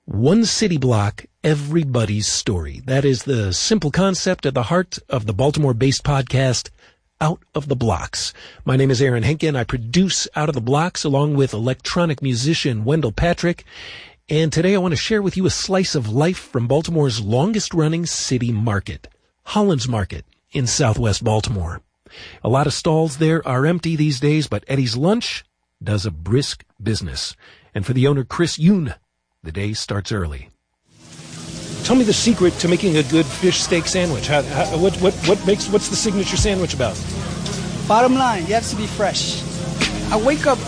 One city block, everybody's story. That is the simple concept at the heart of the Baltimore-based podcast, Out of the Blocks. My name is Aaron Henkin. I produce Out of the Blocks along with electronic musician Wendell Patrick. And today I want to share with you a slice of life from Baltimore's longest-running city market, Hollins Market in southwest Baltimore. A lot of stalls there are empty these days, but Eddie's Lunch does a brisk business. And for the owner, Chris Yoon, the day starts early. Tell me the secret to making a good fish steak sandwich. What's the signature sandwich about? Bottom line, you have to be fresh. I wake up,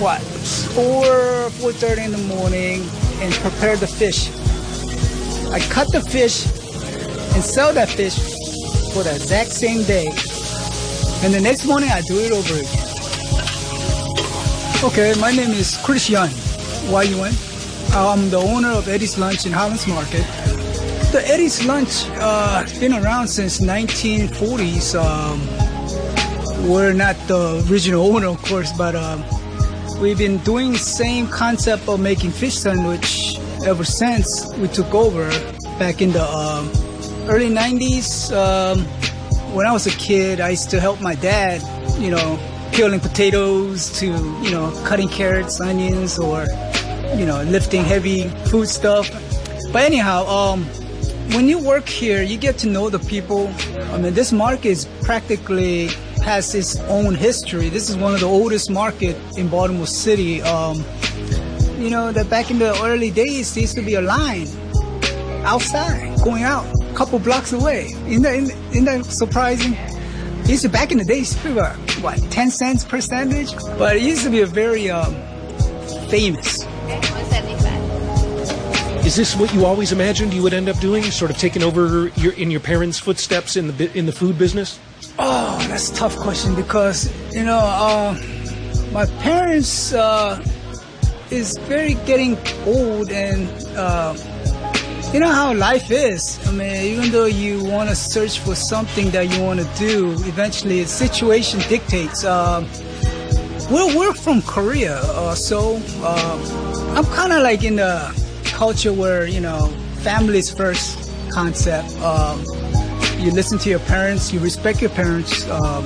4:30 in the morning and prepare the fish. I cut the fish and sell that fish for the exact same day. And the next morning, I do it over again. Okay, my name is Chris Yoon, Y-U-N. I'm the owner of Eddie's Lunch in Hollins Market. The Eddie's Lunch been around since 1940s. We're not the original owner, of course, but we've been doing the same concept of making fish sandwich ever since we took over back in the early 90s. When I was a kid, I used to help my dad, peeling potatoes to, cutting carrots, onions, or lifting heavy food stuff. But anyhow, when you work here, you get to know the people. I mean, this market practically has its own history. This is one of the oldest market in Baltimore City. That back in the early days, there used to be a line outside, going out a couple blocks away. Isn't that surprising? It used to, back in the days, 10 cents per sandwich? But it used to be a very famous. Is this what you always imagined you would end up doing? Sort of taking over your parents' footsteps in the food business? Oh, that's a tough question because my parents is very getting old, and you know how life is. I mean, even though you want to search for something that you want to do, eventually the situation dictates. We're from Korea, so I'm kind of like in the culture where, family's first concept. You listen to your parents, you respect your parents.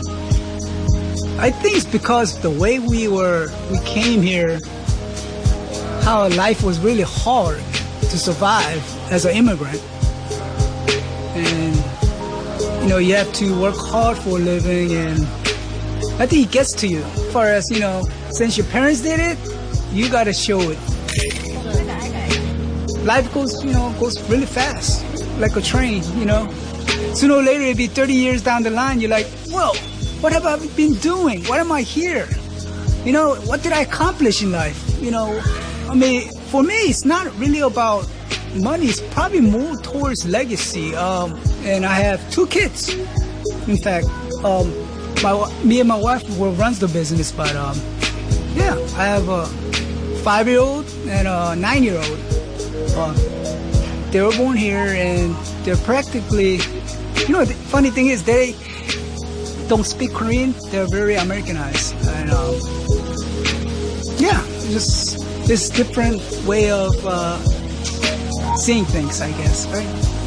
I think it's because the way we came here, how life was really hard to survive as an immigrant. And, you have to work hard for a living, and I think it gets to you. As far as, since your parents did it, you got to show it. Life goes really fast, like a train, Sooner or later, it'll be 30 years down the line, you're like, whoa, what have I been doing? Why am I here? What did I accomplish in life? I mean, for me, it's not really about money. It's probably more towards legacy. And I have 2 kids. In fact, me and my wife runs the business, but I have a 5-year-old and a 9-year-old. They were born here, and they're practically, the funny thing is they don't speak Korean. They're very Americanized. And just this different way of seeing things, I guess, right?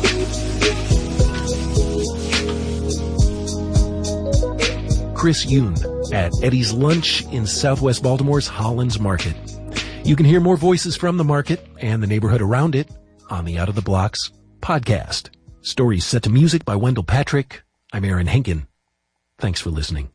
Chris Yoon at Eddie's Lunch in southwest Baltimore's Hollins Market. You can hear more voices from the market and the neighborhood around it on the Out of the Blocks podcast. Stories set to music by Wendell Patrick. I'm Aaron Henkin. Thanks for listening.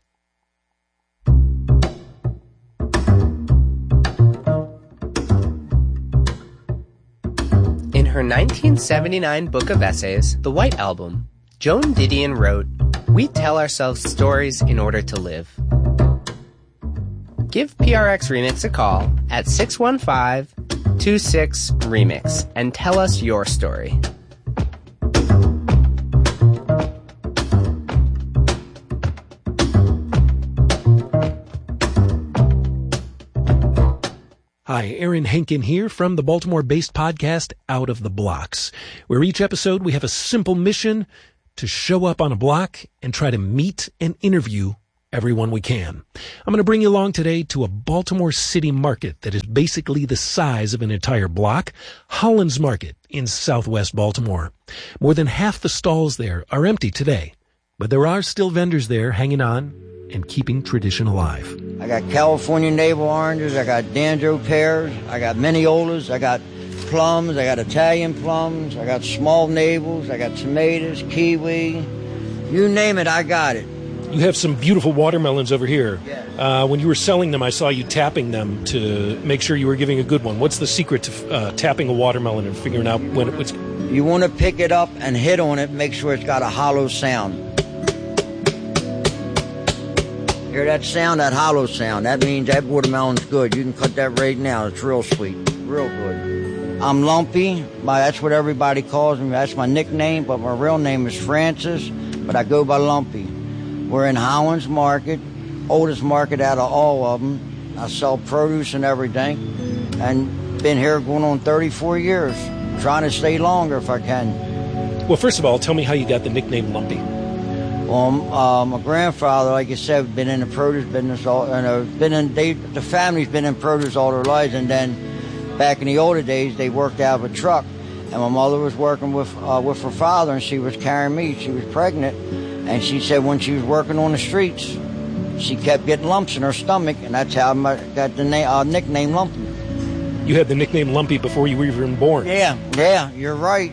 In her 1979 book of essays, The White Album, Joan Didion wrote, "We tell ourselves stories in order to live." Give PRX Remix a call at 615-26-REMIX and tell us your story. Hi, Aaron Henkin here from the Baltimore-based podcast Out of the Blocks, where each episode we have a simple mission to show up on a block and try to meet and interview everyone we can. I'm going to bring you along today to a Baltimore City market that is basically the size of an entire block, Hollins Market in southwest Baltimore. More than half the stalls there are empty today, but there are still vendors there hanging on and keeping tradition alive. I got California navel oranges, I got Danjo pears, I got Minneolas, I got plums, I got Italian plums, I got small navels, I got tomatoes, kiwi, you name it, I got it. You have some beautiful watermelons over here. Yes. When you were selling them, I saw you tapping them to make sure you were giving a good one. What's the secret to tapping a watermelon and figuring out when it's... You want to pick it up and hit on it, make sure it's got a hollow sound. Hear that sound, that hollow sound? That means that watermelon's good. You can cut that right now. It's real sweet, real good. I'm Lumpy. That's what everybody calls me. That's my nickname, but my real name is Francis, but I go by Lumpy. We're in Hollins Market, oldest market out of all of them. I sell produce and everything, and been here going on 34 years. Trying to stay longer if I can. Well, first of all, tell me how you got the nickname Lumpy. Well, my grandfather, like I said, been in the produce business the family's been in produce all their lives, and then back in the older days, they worked out of a truck, and my mother was working with her father, and she was carrying me. She was pregnant. And she said when she was working on the streets, she kept getting lumps in her stomach, and that's how I got the nickname Lumpy. You had the nickname Lumpy before you were even born. Yeah, you're right.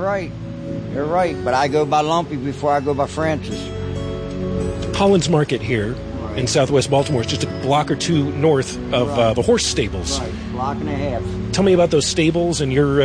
But I go by Lumpy before I go by Francis. Hollins Market here in southwest Baltimore is just a block or two north of the horse stables. Right, block and a half. Tell me about those stables and your,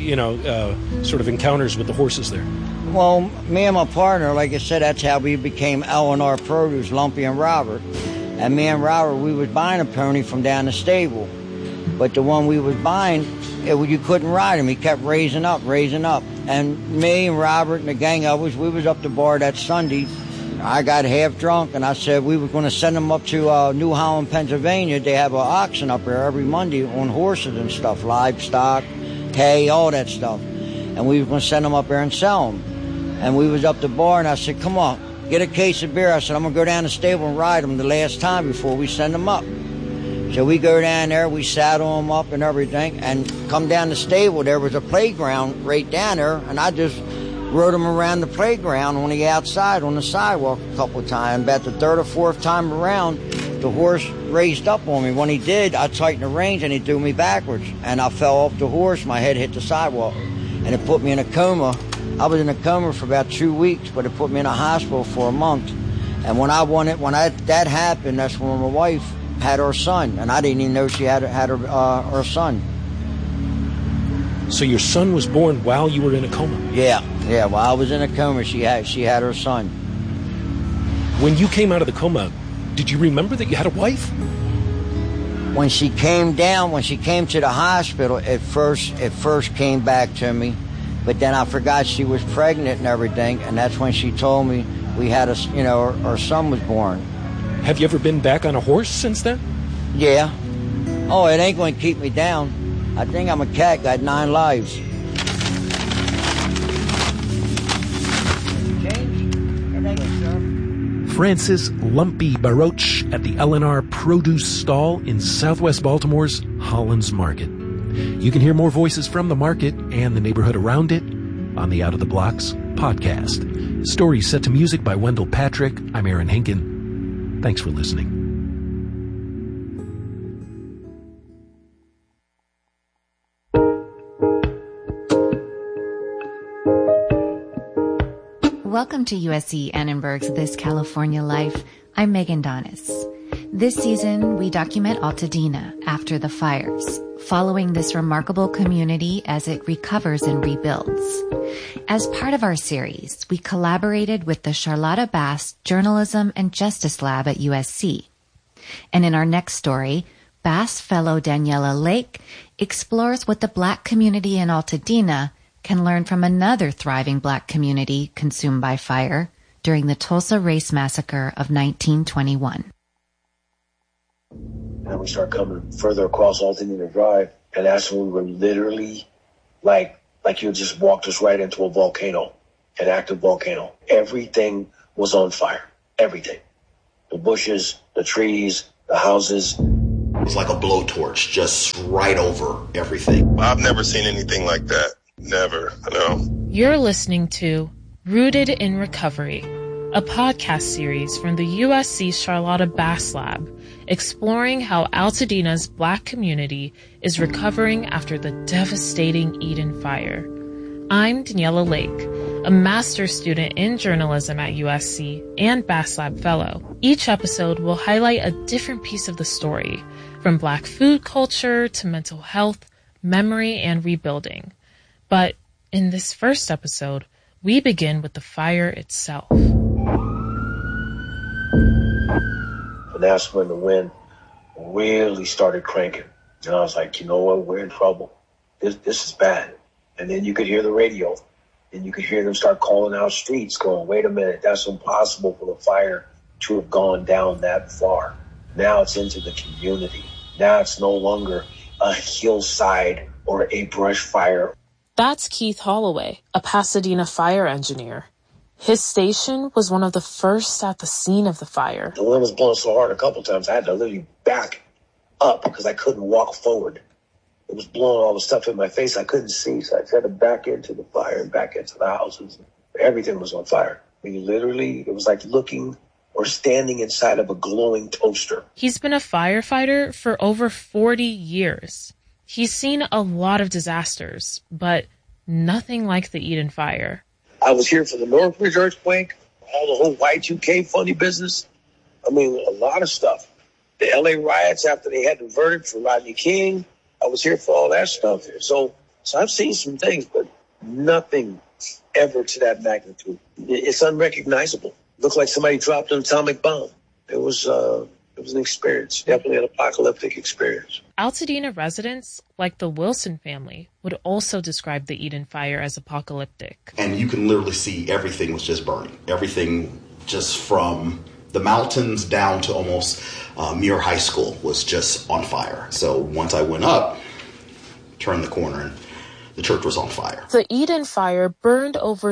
sort of encounters with the horses there. Well, me and my partner, like I said, that's how we became L&R Produce, Lumpy and Robert. And me and Robert, we was buying a pony from down the stable. But the one we was buying, you couldn't ride him. He kept raising up. And me and Robert and the gang of us, we was up the bar that Sunday. I got half drunk, and I said we were going to send him up to New Holland, Pennsylvania. They have an auction up there every Monday on horses and stuff, livestock, hay, all that stuff. And we were going to send him up there and sell them. And we was up the bar, and I said, come on, get a case of beer. I said, I'm going to go down the stable and ride them the last time before we send them up. So we go down there, we saddle them up and everything, and come down the stable. There was a playground right down there, and I just rode them around the playground on the outside, on the sidewalk a couple of times. About the third or fourth time around, the horse raised up on me. When he did, I tightened the reins, and he threw me backwards. And I fell off the horse, my head hit the sidewalk, and it put me in a coma. I was in a coma for about 2 weeks, but it put me in a hospital for a month. And when that happened, that's when my wife had her son, and I didn't even know she had her son. So your son was born while you were in a coma? Yeah. While I was in a coma, she had her son. When you came out of the coma, did you remember that you had a wife? When she came to the hospital, it first came back to me. But then I forgot she was pregnant and everything, and that's when she told me we had our son was born. Have you ever been back on a horse since then? Yeah. Oh, it ain't going to keep me down. I think I'm a cat, got 9 lives. Francis Lumpy Baroche at the L&R Produce Stall in southwest Baltimore's Hollins Market. You can hear more voices from the market and the neighborhood around it on the Out of the Blocks podcast. Stories set to music by Wendell Patrick. I'm Aaron Hinken. Thanks for listening. Welcome to USC Annenberg's This California Life. I'm Megan Donis. This season, we document Altadena after the fires, following this remarkable community as it recovers and rebuilds. As part of our series, we collaborated with the Charlotta Bass Journalism and Justice Lab at USC. And in our next story, Bass fellow Daniela Lake explores what the Black community in Altadena can learn from another thriving Black community consumed by fire during the Tulsa Race Massacre of 1921. And then we start coming further across Altadena Drive, and that's when we were literally like you just walked us right into a volcano, an active volcano. Everything was on fire. Everything. The bushes, the trees, the houses. It was like a blowtorch, just right over everything. I've never seen anything like that. Never, no. You're listening to Rooted in Recovery, a podcast series from the USC Charlotta Bass Lab, exploring how Altadena's Black community is recovering after the devastating Eden fire. I'm Daniela Lake, a master's student in journalism at USC and Bass Lab fellow. Each episode will highlight a different piece of the story, from Black food culture to mental health, memory, and rebuilding. But in this first episode, we begin with the fire itself. And that's when the wind really started cranking. And I was like, you know what, we're in trouble. This is bad. And then you could hear the radio, and you could hear them start calling out streets, going, wait a minute, that's impossible for the fire to have gone down that far. Now it's into the community. Now it's no longer a hillside or a brush fire. That's Keith Holloway, a Pasadena fire engineer. His station was one of the first at the scene of the fire. The wind was blowing so hard a couple times, I had to literally back up because I couldn't walk forward. It was blowing all the stuff in my face I couldn't see, so I had to back into the fire and back into the houses. Everything was on fire. I mean, literally, it was like looking or standing inside of a glowing toaster. He's been a firefighter for over 40 years. He's seen a lot of disasters, but nothing like the Eden fire. I was here for the Northridge earthquake, all the whole Y2K funny business. I mean, a lot of stuff. The LA riots after they had the verdict for Rodney King. I was here for all that stuff. So I've seen some things, but nothing ever to that magnitude. It's unrecognizable. Looked like somebody dropped an atomic bomb. It was an experience, definitely an apocalyptic experience. Altadena residents, like the Wilson family, would also describe the Eden fire as apocalyptic. And you can literally see everything was just burning. Everything just from the mountains down to almost Muir High School was just on fire. So once I went up, turned the corner, and the church was on fire. The Eden fire burned over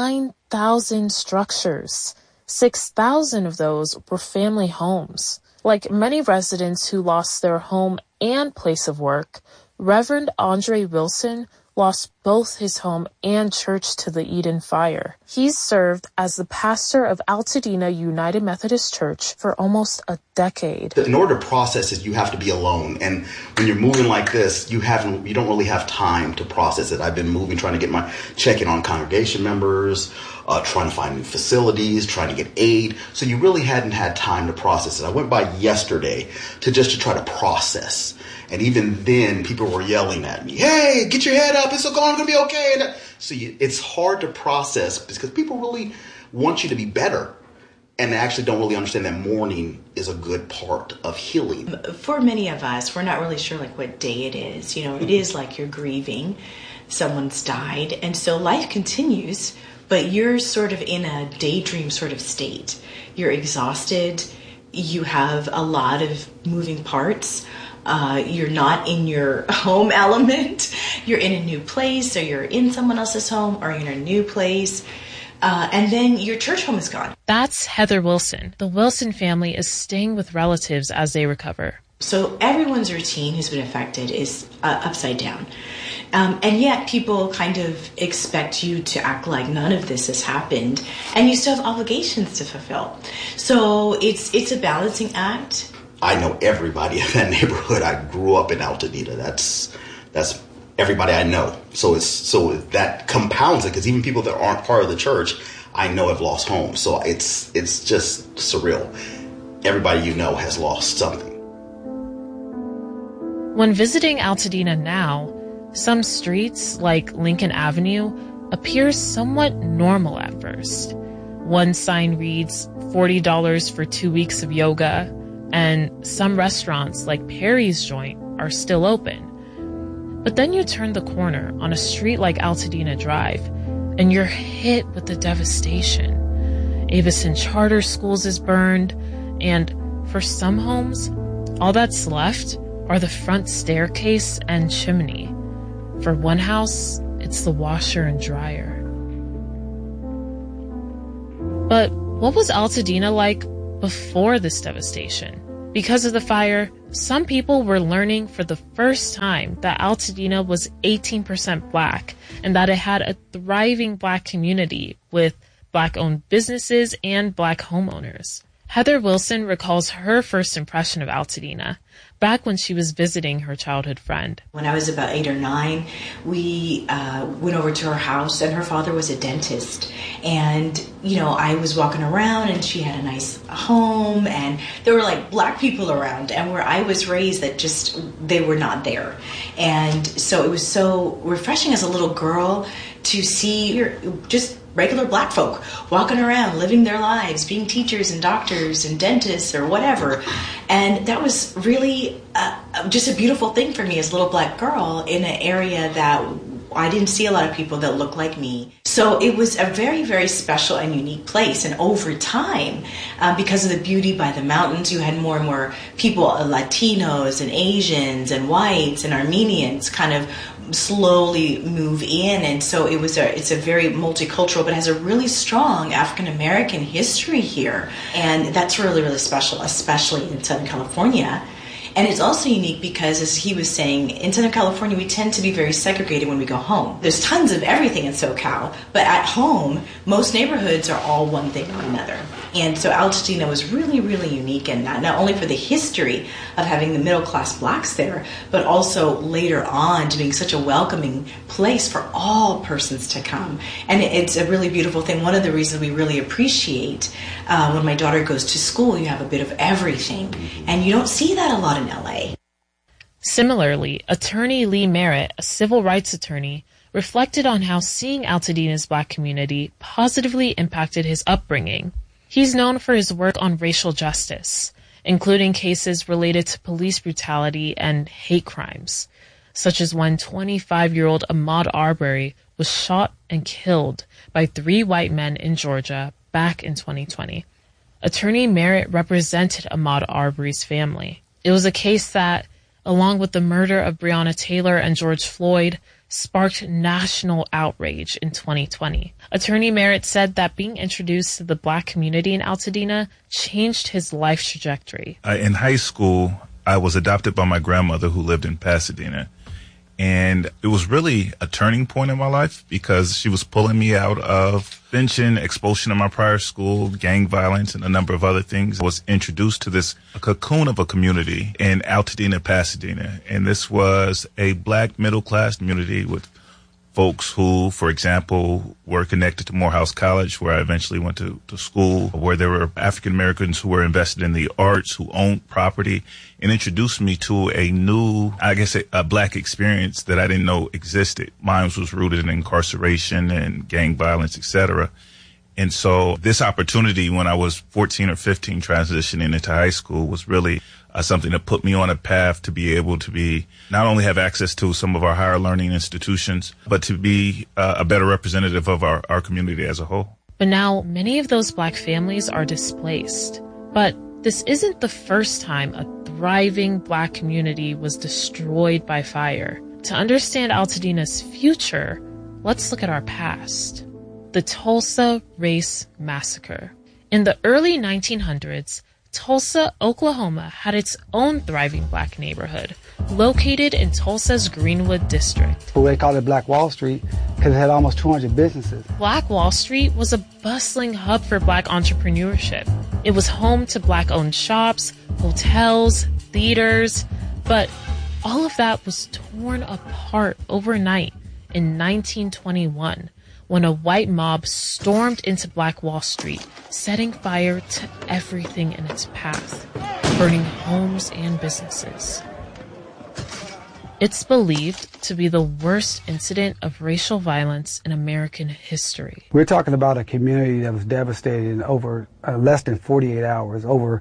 9,000 structures. 6,000 of those were family homes. Like many residents who lost their home and place of work, Reverend Andre Wilson lost both his home and church to the Eden fire. He's served as the pastor of Altadena United Methodist Church for almost a decade. In order to process it, you have to be alone. And when you're moving like this, you don't really have time to process it. I've been moving, trying to get checking on congregation members, trying to find new facilities, trying to get aid. So you really hadn't had time to process it. I went by yesterday to try to process. And even then, people were yelling at me, hey, get your head up. It's going to be okay. So it's hard to process because people really want you to be better. And they actually don't really understand that mourning is a good part of healing. For many of us, we're not really sure what day it is. It is like you're grieving. Someone's died. And so life continues, but you're sort of in a daydream sort of state. You're exhausted. You have a lot of moving parts. You're not in your home element. You're in a new place, or you're in someone else's home, or you're in a new place. And then your church home is gone. That's Heather Wilson. The Wilson family is staying with relatives as they recover. So everyone's routine who's been affected is upside down. And yet people kind of expect you to act like none of this has happened, and you still have obligations to fulfill. So it's a balancing act. I know everybody in that neighborhood. I grew up in Altadena. That's everybody I know. So that compounds it, because even people that aren't part of the church, I know have lost homes. So it's just surreal. Everybody you know has lost something. When visiting Altadena now, some streets, like Lincoln Avenue, appear somewhat normal at first. One sign reads $40 for 2 weeks of yoga, and some restaurants, like Perry's Joint, are still open. But then you turn the corner on a street like Altadena Drive, and you're hit with the devastation. Avison Charter Schools is burned, and for some homes, all that's left are the front staircase and chimney. For one house, it's the washer and dryer. But what was Altadena like before this devastation. Because of the fire, some people were learning for the first time that Altadena was 18% Black and that it had a thriving Black community with Black-owned businesses and Black homeowners. Heather Wilson recalls her first impression of Altadena back when she was visiting her childhood friend. When I was about 8 or 9, we went over to her house, and her father was a dentist. And, I was walking around, and she had a nice home, and there were like Black people around. And where I was raised, they were not there. And so it was so refreshing as a little girl to see just regular Black folk walking around, living their lives, being teachers and doctors and dentists or whatever. And that was really just a beautiful thing for me as a little Black girl in an area that I didn't see a lot of people that looked like me. So it was a very, very special and unique place. And over time, because of the beauty by the mountains, you had more and more people, Latinos and Asians and whites and Armenians kind of slowly move in, and so it's a very multicultural, but has a really strong African American history here, and that's really, really special, especially in Southern California. And it's also unique because, as he was saying, in Southern California, we tend to be very segregated when we go home. There's tons of everything in SoCal, but at home, most neighborhoods are all one thing or another. And so Altadena was really, really unique in that, not only for the history of having the middle-class Blacks there, but also later on to being such a welcoming place for all persons to come. And it's a really beautiful thing. One of the reasons we really appreciate when my daughter goes to school, you have a bit of everything. And you don't see that a lot in LA. Similarly, attorney Lee Merritt, a civil rights attorney, reflected on how seeing Altadena's Black community positively impacted his upbringing. He's known for his work on racial justice, including cases related to police brutality and hate crimes, such as when 25-year-old Ahmaud Arbery was shot and killed by 3 white men in Georgia back in 2020. Attorney Merritt represented Ahmaud Arbery's family. It was a case that, along with the murder of Breonna Taylor and George Floyd, sparked national outrage in 2020. Attorney Merritt said that being introduced to the Black community in Altadena changed his life trajectory. In high school, I was adopted by my grandmother who lived in Pasadena. And it was really a turning point in my life because she was pulling me out of suspension, expulsion in my prior school, gang violence, and a number of other things. I was introduced to this cocoon of a community in Altadena, Pasadena. And this was a Black middle-class community with folks who, for example, were connected to Morehouse College, where I eventually went to school, where there were African Americans who were invested in the arts, who owned property, and introduced me to a new, a Black experience that I didn't know existed. Mine was rooted in incarceration and gang violence, etc. And so this opportunity when I was 14 or 15 transitioning into high school was really something that put me on a path to be able to be not only have access to some of our higher learning institutions, but to be a better representative of our community as a whole. But now many of those Black families are displaced. But this isn't the first time a thriving Black community was destroyed by fire. To understand Altadena's future, let's look at our past. The Tulsa Race Massacre. In the early 1900s, Tulsa, Oklahoma had its own thriving Black neighborhood, located in Tulsa's Greenwood district. They call it Black Wall Street because it had almost 200 businesses. Black Wall Street was a bustling hub for Black entrepreneurship. It was home to Black-owned shops, hotels, theaters, but all of that was torn apart overnight in 1921. When a white mob stormed into Black Wall Street, setting fire to everything in its path, burning homes and businesses. It's believed to be the worst incident of racial violence in American history. We're talking about a community that was devastated in over less than 48 hours, over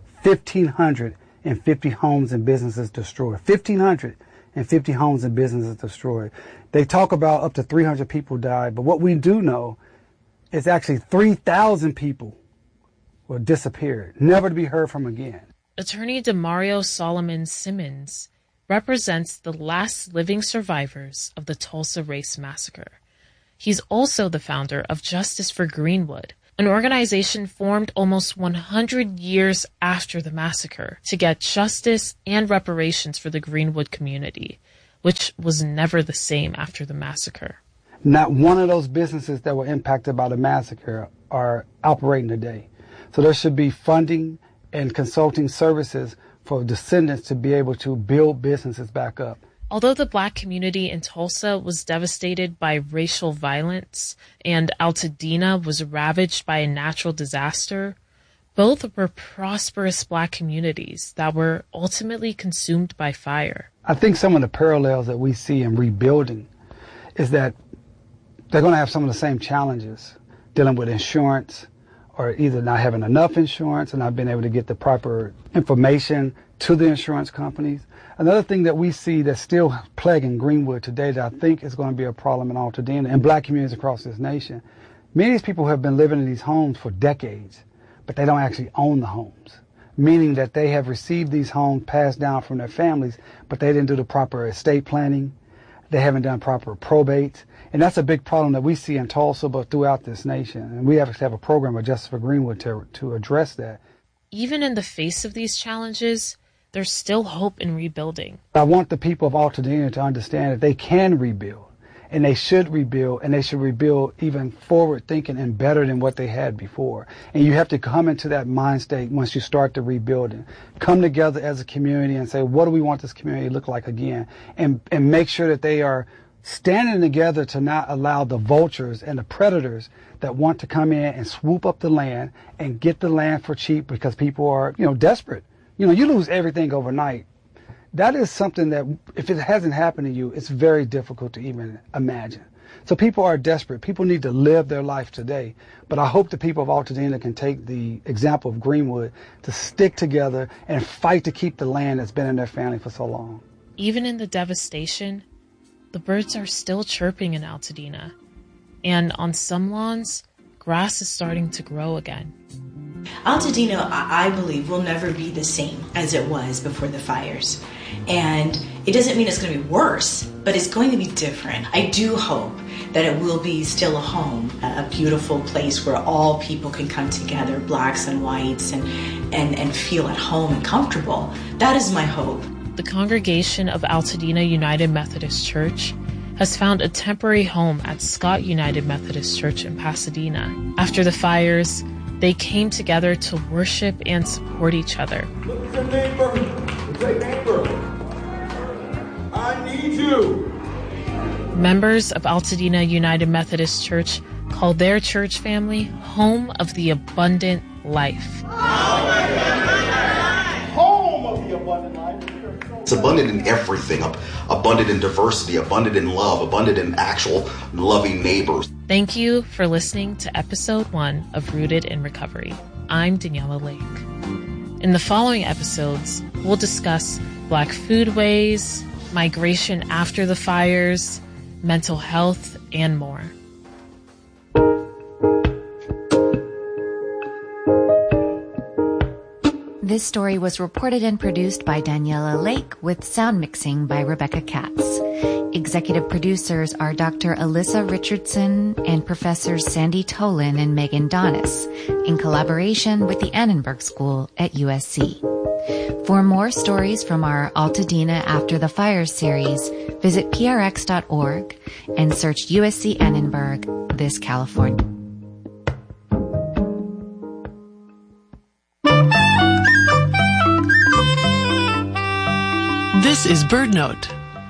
1,550 homes and businesses destroyed. 1,550 homes and businesses destroyed. They talk about up to 300 people died, but what we do know is actually 3,000 people were disappeared, never to be heard from again. Attorney Demario Solomon Simmons represents the last living survivors of the Tulsa Race Massacre. He's also the founder of Justice for Greenwood, an organization formed almost 100 years after the massacre to get justice and reparations for the Greenwood community, which was never the same after the massacre. Not one of those businesses that were impacted by the massacre are operating today. So there should be funding and consulting services for descendants to be able to build businesses back up. Although the Black community in Tulsa was devastated by racial violence and Altadena was ravaged by a natural disaster, both were prosperous Black communities that were ultimately consumed by fire. I think some of the parallels that we see in rebuilding is that they're going to have some of the same challenges dealing with insurance, or either not having enough insurance and not being able to get the proper information to the insurance companies. Another thing that we see that's still plaguing Greenwood today that I think is going to be a problem in Altadena and Black communities across this nation, many of these people have been living in these homes for decades, but they don't actually own the homes, meaning that they have received these homes passed down from their families, but they didn't do the proper estate planning. They haven't done proper probate. And that's a big problem that we see in Tulsa, but throughout this nation. And we have to have a program of Justice for Greenwood to address that. Even in the face of these challenges, there's still hope in rebuilding. I want the people of Altadena to understand that they can rebuild, and they should rebuild even forward thinking and better than what they had before. And you have to come into that mind state once you start the rebuilding. Come together as a community and say, what do we want this community to look like again? And make sure that they are standing together to not allow the vultures and the predators that want to come in and swoop up the land and get the land for cheap because people are, desperate. You lose everything overnight. That is something that, if it hasn't happened to you, it's very difficult to even imagine. So people are desperate. People need to live their life today. But I hope the people of Altadena can take the example of Greenwood to stick together and fight to keep the land that's been in their family for so long. Even in the devastation, the birds are still chirping in Altadena. And on some lawns, grass is starting to grow again. Altadena, I believe, will never be the same as it was before the fires. And it doesn't mean it's going to be worse, but it's going to be different. I do hope that it will be still a home, a beautiful place where all people can come together, blacks and whites, and feel at home and comfortable. That is my hope. The congregation of Altadena United Methodist Church has found a temporary home at Scott United Methodist Church in Pasadena. After the fires, they came together to worship and support each other. Look at your neighbor. Say, neighbor, I need you. Members of Altadena United Methodist Church call their church family Home of the Abundant Life. Home of the Abundant Life. It's abundant in everything, abundant in diversity, abundant in love, abundant in actual loving neighbors. Thank you for listening to episode 1 of Rooted in Recovery. I'm Daniela Lake. In the following episodes, we'll discuss Black foodways, migration after the fires, mental health, and more. This story was reported and produced by Daniela Lake with sound mixing by Rebecca Katz. Executive producers are Dr. Alyssa Richardson and Professors Sandy Tolan and Megan Donis, in collaboration with the Annenberg School at USC. For more stories from our Altadena After the Fires series, visit prx.org and search USC Annenberg, this California. This is BirdNote.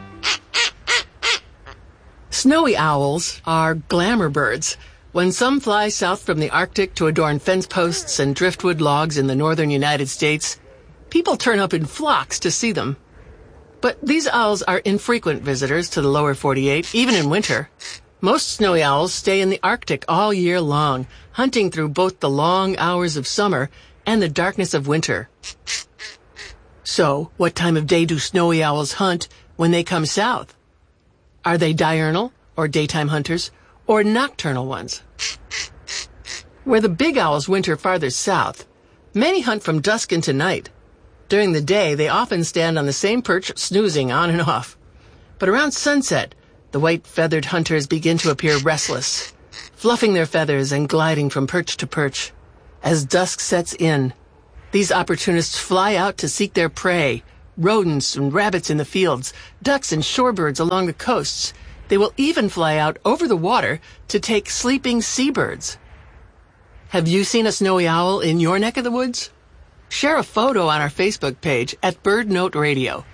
Snowy owls are glamour birds. When some fly south from the Arctic to adorn fence posts and driftwood logs in the northern United States, people turn up in flocks to see them. But these owls are infrequent visitors to the lower 48, even in winter. Most snowy owls stay in the Arctic all year long, hunting through both the long hours of summer and the darkness of winter. So, what time of day do snowy owls hunt when they come south? Are they diurnal, or daytime hunters, or nocturnal ones? Where the big owls winter farther south, many hunt from dusk into night. During the day, they often stand on the same perch, snoozing on and off. But around sunset, the white-feathered hunters begin to appear restless. fluffing their feathers and gliding from perch to perch. As dusk sets in, these opportunists fly out to seek their prey, rodents and rabbits in the fields, ducks and shorebirds along the coasts. They will even fly out over the water to take sleeping seabirds. Have you seen a snowy owl in your neck of the woods? Share a photo on our Facebook page at Bird Note Radio.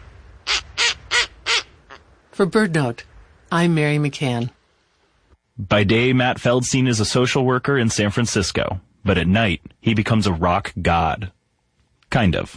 For Bird Note, I'm Mary McCann. By day, Matt Feldstein is a social worker in San Francisco, but at night, he becomes a rock god. Kind of.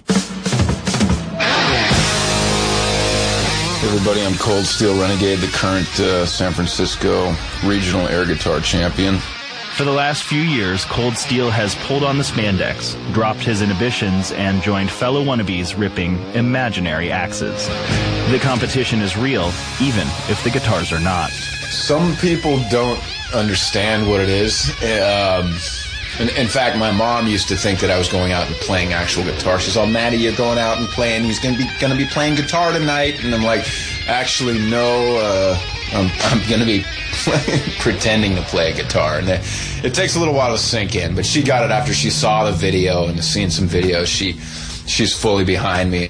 Hey everybody, I'm Cold Steel Renegade, the current San Francisco regional air guitar champion. For the last few years, Cold Steel has pulled on the spandex, dropped his inhibitions, and joined fellow wannabes ripping imaginary axes. The competition is real, even if the guitars are not. Some people don't understand what it is. In fact, my mom used to think that I was going out and playing actual guitar. She's all, Matty, you're going out and playing. He's going to be playing guitar tonight. And I'm like, actually, no. I'm going to be pretending to play a guitar. And it takes a little while to sink in. But she got it after she saw the video and seen some videos. She's fully behind me.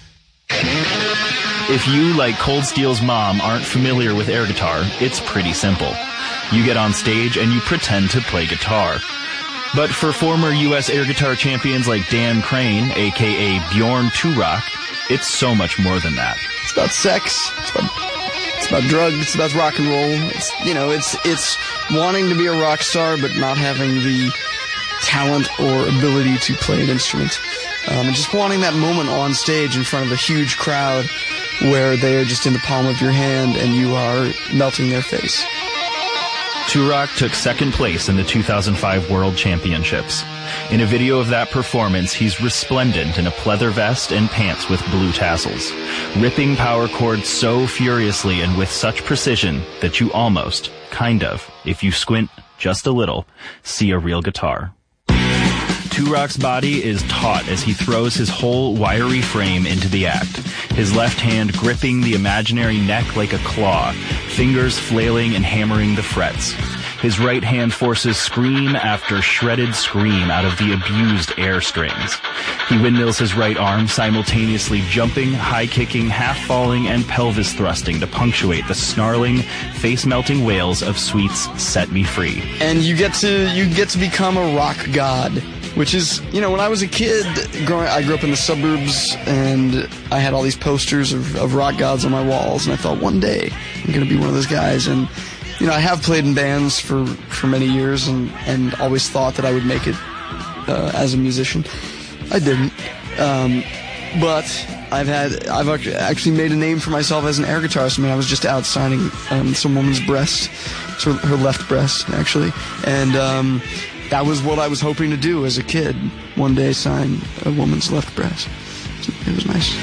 If you, like Cold Steel's mom, aren't familiar with air guitar, it's pretty simple. You get on stage and you pretend to play guitar. But for former U.S. air guitar champions like Dan Crane, a.k.a. Bjorn Turok, it's so much more than that. It's about sex. It's about drugs. It's about rock and roll. It's wanting to be a rock star but not having the talent or ability to play an instrument. And just wanting that moment on stage in front of a huge crowd where they are just in the palm of your hand and you are melting their face. Turok took second place in the 2005 World Championships. In a video of that performance, he's resplendent in a pleather vest and pants with blue tassels, ripping power chords so furiously and with such precision that you almost, kind of, if you squint just a little, see a real guitar. Turok's body is taut as he throws his whole wiry frame into the act, his left hand gripping the imaginary neck like a claw, fingers flailing and hammering the frets. His right hand forces scream after shredded scream out of the abused air strings. He windmills his right arm, simultaneously jumping, high-kicking, half-falling, and pelvis thrusting to punctuate the snarling, face-melting wails of Sweet's Set Me Free. And you get to become a rock god, which is, when I was a kid, I grew up in the suburbs, and I had all these posters of rock gods on my walls, and I thought one day I'm going to be one of those guys. And I have played in bands for many years and always thought that I would make it as a musician. I didn't. But I've actually made a name for myself as an air guitarist. I mean, I was just out signing some woman's breast, her left breast, actually. And that was what I was hoping to do as a kid, one day sign a woman's left breast. It was nice.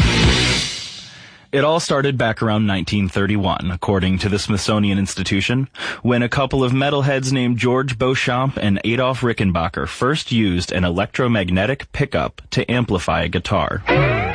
It all started back around 1931, according to the Smithsonian Institution, when a couple of metalheads named George Beauchamp and Adolf Rickenbacker first used an electromagnetic pickup to amplify a guitar.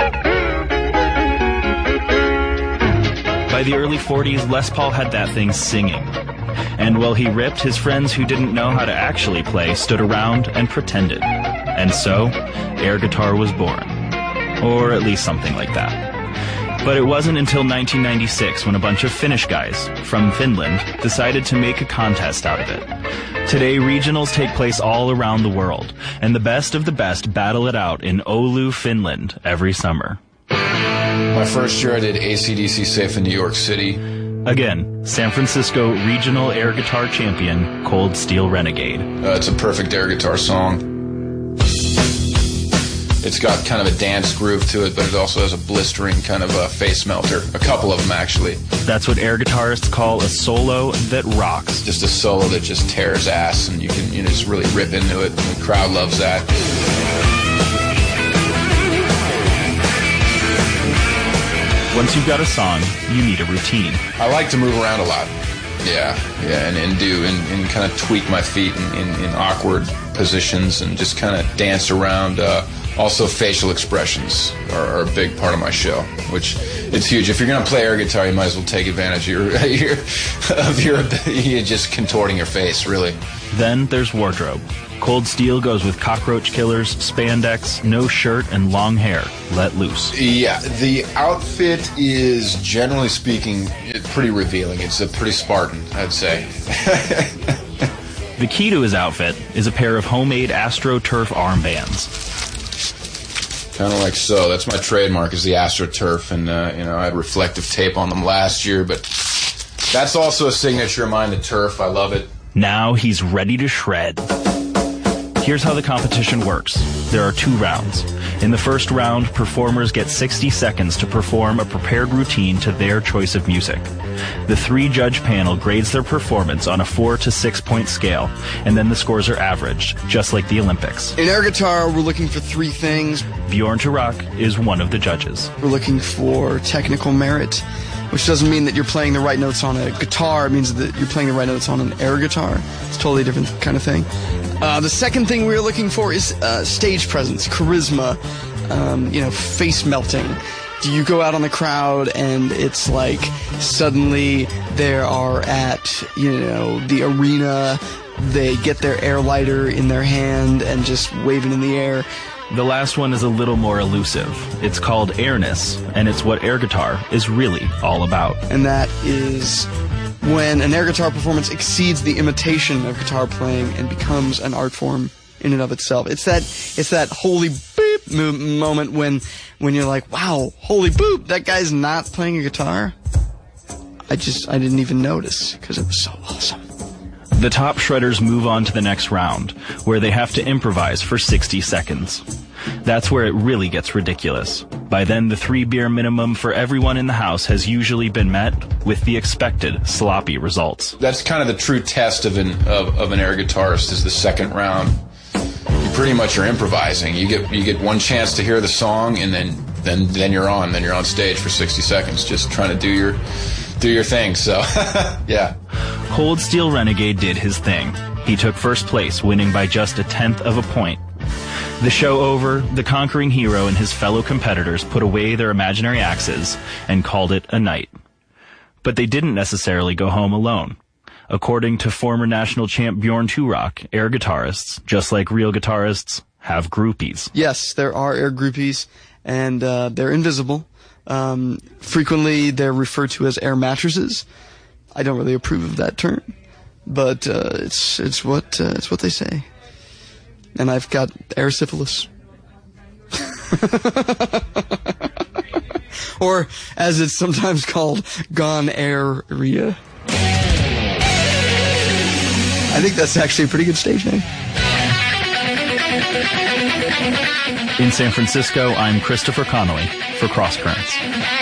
By the early 40s, Les Paul had that thing singing. And while he ripped, his friends who didn't know how to actually play stood around and pretended. And so, air guitar was born. Or at least something like that. But it wasn't until 1996 when a bunch of Finnish guys from Finland decided to make a contest out of it. Today, regionals take place all around the world, and the best of the best battle it out in Oulu, Finland every summer. My first year I did AC/DC Safe in New York City. Again, San Francisco regional air guitar champion, Cold Steel Renegade. It's a perfect air guitar song. It's got kind of a dance groove to it, but it also has a blistering kind of a face melter. A couple of them, actually. That's what air guitarists call a solo that rocks. Just a solo that just tears ass, and you can just really rip into it, and the crowd loves that. Once you've got a song, you need a routine. I like to move around a lot. Yeah, and kind of tweak my feet in awkward positions and just kind of dance around Also, facial expressions are a big part of my show, which it's huge. If you're going to play air guitar, you might as well take advantage of your ability, just contorting your face, really. Then there's wardrobe. Cold Steel goes with cockroach killers, spandex, no shirt, and long hair let loose. Yeah, the outfit is, generally speaking, pretty revealing. It's a pretty Spartan, I'd say. The key to his outfit is a pair of homemade AstroTurf armbands. Kind of like so. That's my trademark, is the AstroTurf, and I had reflective tape on them last year, but that's also a signature of mine, the turf. I love it. Now he's ready to shred. Here's how the competition works. There are 2 rounds. In the first round, performers get 60 seconds to perform a prepared routine to their choice of music. The 3-judge panel grades their performance on a 4 to 6 point scale, and then the scores are averaged, just like the Olympics. In air guitar, we're looking for 3 things. Bjorn Turok is one of the judges. We're looking for technical merit, which doesn't mean that you're playing the right notes on a guitar. It means that you're playing the right notes on an air guitar. It's a totally different kind of thing. The second thing we're looking for is stage presence, charisma, face melting. Do you go out on the crowd and it's like suddenly they are at, the arena, they get their air lighter in their hand and just waving in the air. The last one is a little more elusive. It's called airness, and it's what air guitar is really all about. And that is when an air guitar performance exceeds the imitation of guitar playing and becomes an art form in and of itself. It's that holy boop moment when you're like, wow, holy boop, that guy's not playing a guitar. I didn't even notice because it was so awesome. The top shredders move on to the next round, where they have to improvise for 60 seconds. That's where it really gets ridiculous. By then, the 3-beer minimum for everyone in the house has usually been met with the expected sloppy results. That's kind of the true test of an air guitarist, is the second round. You pretty much are improvising. You get one chance to hear the song, and then you're on. Then you're on stage for 60 seconds, just trying to do your thing. So, yeah. Cold Steel Renegade did his thing. He took first place, winning by just 1/10 of a point. The show over, the conquering hero and his fellow competitors put away their imaginary axes and called it a night. But they didn't necessarily go home alone. According to former national champ Bjorn Turok, air guitarists, just like real guitarists, have groupies. Yes, there are air groupies, and they're invisible. Frequently, they're referred to as air mattresses. I don't really approve of that term, but it's what they say. And I've got air syphilis. Or, as it's sometimes called, gone-air-ria. I think that's actually a pretty good stage name. In San Francisco, I'm Christopher Connolly for Cross Currents.